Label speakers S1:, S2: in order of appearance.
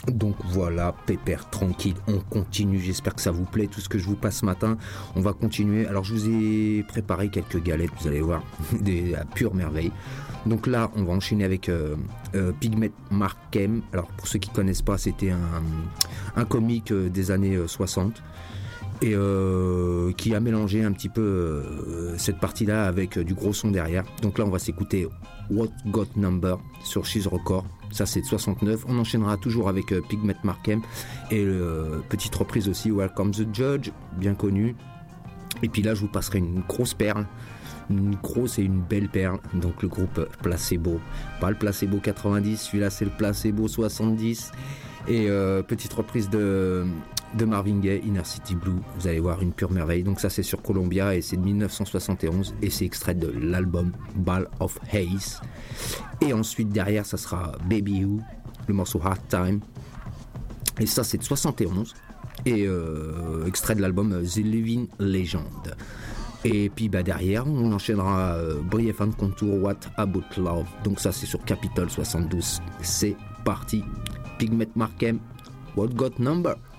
S1: Donc voilà, pépère, tranquille, on continue, j'espère que ça vous plaît, tout ce que je vous passe ce matin, on va continuer. Alors je vous ai préparé quelques galettes, vous allez voir, la pure merveille. Donc là, on va enchaîner avec Pigment Markham. Alors pour ceux qui ne connaissent pas, c'était un comique des années 60 et qui a mélangé un petit peu cette partie-là avec du gros son derrière. Donc là, on va s'écouter What Got Number sur She's Record. Ça, c'est de 69. On enchaînera toujours avec Pigment Markham et petite reprise aussi, Welcome the Judge, bien connu. Et puis là, je vous passerai une grosse perle. Une grosse et une belle perle. Donc le groupe Placebo. Pas le Placebo 90, celui-là, c'est le Placebo 70. Et petite reprise de Marvin Gaye, Inner City Blue. Vous allez voir, une pure merveille. Donc ça, c'est sur Columbia et c'est de 1971 et c'est extrait de l'album Ball of Haze. Et ensuite, derrière, ça sera Baby You, le morceau Hard Time. Et ça, c'est de 71 et extrait de l'album The Living Legend. Et puis derrière, on enchaînera Brief and Contour, What About Love. Donc ça, c'est sur Capitol 72. C'est parti. Pigment Markham, What Got Number.